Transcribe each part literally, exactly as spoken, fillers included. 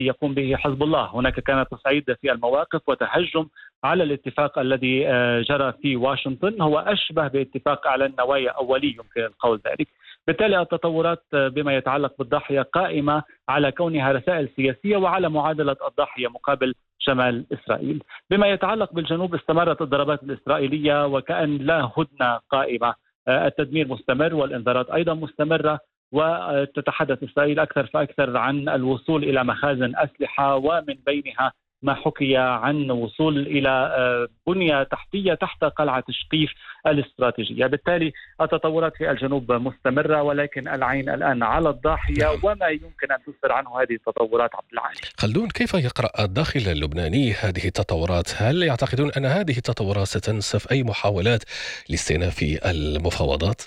يقوم به حزب الله. هناك كانت تصعيد في المواقف وتهجم على الاتفاق الذي جرى في واشنطن، هو أشبه باتفاق على النوايا أولي يمكن القول ذلك. بالتالي التطورات بما يتعلق بالضاحية قائمة على كونها رسائل سياسية وعلى معادلة الضاحية مقابل شمال إسرائيل. بما يتعلق بالجنوب استمرت الضربات الإسرائيلية وكأن لا هدنة قائمة، التدمير مستمر والإنذارات أيضا مستمرة، وتتحدث إسرائيل أكثر فأكثر عن الوصول إلى مخازن أسلحة، ومن بينها ما حكي عن وصول إلى بنية تحتية تحت قلعة شقيف الاستراتيجية. بالتالي التطورات في الجنوب مستمرة، ولكن العين الآن على الضاحية وما يمكن أن تسفر عنه هذه التطورات. عبد العالي خلدون، كيف يقرأ الداخل اللبناني هذه التطورات؟ هل يعتقدون أن هذه التطورات ستنسف أي محاولات لاستئناف المفاوضات؟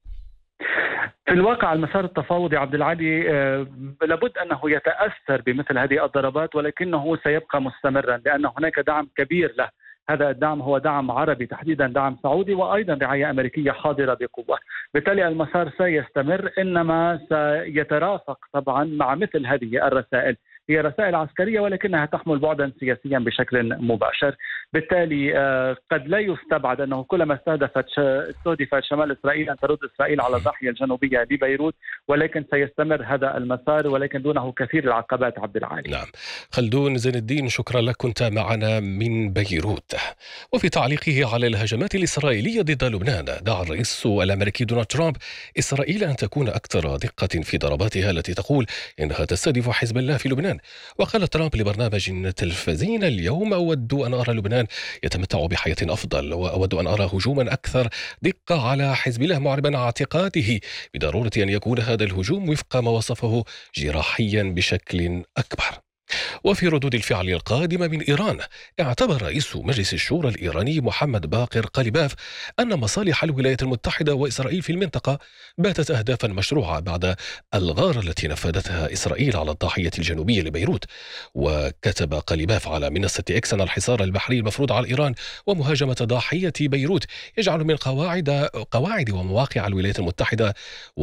في الواقع المسار التفاوضي عبد العالي لابد أنه يتأثر بمثل هذه الضربات، ولكنه سيبقى مستمرا لأن هناك دعم كبير له. هذا الدعم هو دعم عربي، تحديدا دعم سعودي، وأيضا رعاية أمريكية حاضرة بقوة. بالتالي المسار سيستمر، إنما سيترافق طبعا مع مثل هذه الرسائل. هي رسائل عسكرية ولكنها تحمل بعدا سياسيا بشكل مباشر. بالتالي قد لا يستبعد أنه كلما استهدفت استهدفت شمال إسرائيل أن ترد إسرائيل على الضاحية الجنوبية ببيروت، ولكن سيستمر هذا المسار ولكن دونه كثير العقبات. عبد العالي نعم. خلدون زين الدين، شكرا لك، كنت معنا من بيروت. وفي تعليقه على الهجمات الإسرائيلية ضد لبنان، دعا الرئيس الأمريكي دونالد ترامب إسرائيل أن تكون أكثر دقة في ضرباتها التي تقول إنها تستهدف حزب الله في لبنان. وقال ترامب لبرنامج تلفزيوني اليوم: أود أن أرى لبنان يتمتع بحياة أفضل، وأود أن أرى هجوما أكثر دقة على حزب الله، معربا عن اعتقاده بضرورة أن يكون هذا الهجوم وفق ما وصفه جراحيا بشكل أكبر. وفي ردود الفعل القادمة من إيران، اعتبر رئيس مجلس الشورى الإيراني محمد باقر قليباف أن مصالح الولايات المتحدة وإسرائيل في المنطقة باتت أهدافا مشروعة بعد الغارة التي نفذتها إسرائيل على الضاحية الجنوبية لبيروت. وكتب قليباف على منصة إكس أن الحصار البحري المفروض على إيران ومهاجمة ضاحية بيروت يجعل من قواعد قواعد ومواقع الولايات المتحدة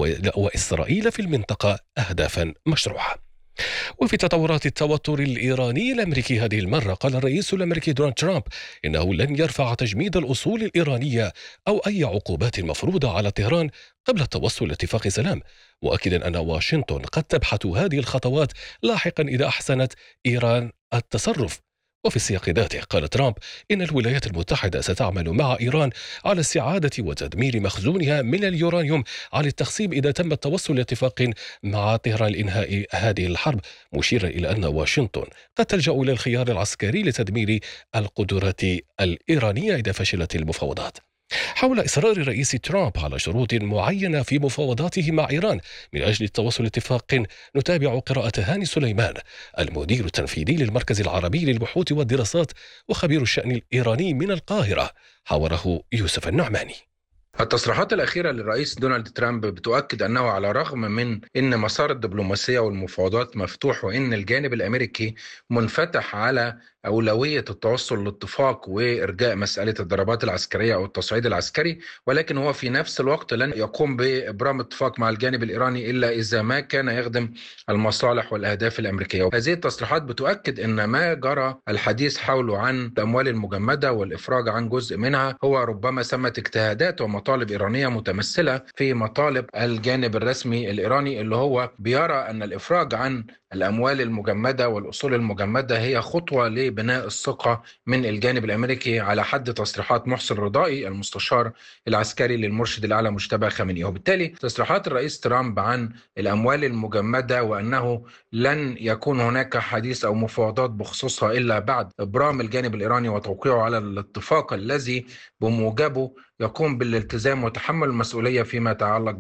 وإسرائيل في المنطقة أهدافا مشروعة. وفي تطورات التوتر الإيراني الأمريكي هذه المرة، قال الرئيس الأمريكي دونالد ترامب إنه لن يرفع تجميد الأصول الإيرانية أو أي عقوبات مفروضة على طهران قبل التوصل لاتفاق سلام، مؤكدا أن واشنطن قد تبحث هذه الخطوات لاحقا إذا أحسنت إيران التصرف. وفي السياق ذاته قال ترامب إن الولايات المتحدة ستعمل مع إيران على استعادة وتدمير مخزونها من اليورانيوم على التخصيب إذا تم التوصل لاتفاق مع طهران لإنهاء هذه الحرب، مشيرا إلى أن واشنطن قد تلجأ إلى الخيار العسكري لتدمير القدرات الإيرانية إذا فشلت المفاوضات. حول إصرار الرئيس ترامب على شروط معينة في مفاوضاته مع إيران من أجل التوصل لاتفاق، نتابع قراءة هاني سليمان، المدير التنفيذي للمركز العربي للبحوث والدراسات وخبير الشأن الإيراني من القاهرة، حاوره يوسف النعماني. التصريحات الأخيرة للرئيس دونالد ترامب بتؤكد أنه على الرغم من أن مسار الدبلوماسية والمفاوضات مفتوح وأن الجانب الأمريكي منفتح على أولوية التوصل لاتفاق وإرجاء مسألة الضربات العسكرية أو التصعيد العسكري، ولكن هو في نفس الوقت لن يقوم بإبرام اتفاق مع الجانب الإيراني إلا إذا ما كان يخدم المصالح والأهداف الأمريكية. هذه التصريحات بتؤكد أن ما جرى الحديث حوله عن الأموال المجمدة والإفراج عن جزء منها هو ربما ثمة اجتهادات ومطالب إيرانية متمثلة في مطالب الجانب الرسمي الإيراني، اللي هو بيرى أن الإفراج عن الأموال المجمدة والأصول المجمدة هي خطوة لبناء الثقة من الجانب الأمريكي، على حد تصريحات محسن رضائي المستشار العسكري للمرشد الأعلى مجتبى خامنئي. وبالتالي تصريحات الرئيس ترامب عن الأموال المجمدة وأنه لن يكون هناك حديث أو مفاوضات بخصوصها إلا بعد إبرام الجانب الإيراني وتوقيعه على الاتفاق الذي بموجبه يقوم بالالتزام وتحمل المسؤولية فيما يتعلق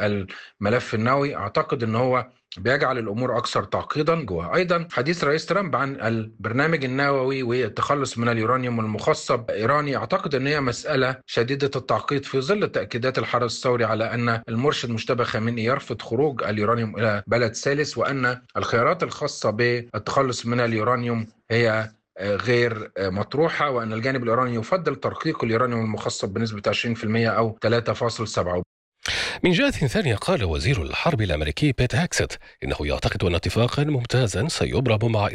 بالملف النووي، أعتقد أنه هو بيجعل الأمور أكثر تعقيدا جوا. أيضا حديث رئيس ترامب عن البرنامج النووي والتخلص من اليورانيوم المخصب إيراني، أعتقد أن هي مسألة شديدة التعقيد في ظل تأكيدات الحرس الثوري على أن المرشد مجتبى خامنئي يرفض خروج اليورانيوم إلى بلد ثالث، وأن الخيارات الخاصة بالتخلص من اليورانيوم هي غير مطروحة، وأن الجانب الإيراني يفضل ترقيق اليورانيوم المخصب بنسبة عشرين بالمئة أو ثلاثة فاصلة سبعة. من جهة ثانية قال وزير الحرب الأمريكي بيت هاكسيت إنه يعتقد أن اتفاقا ممتازا سيبرم مع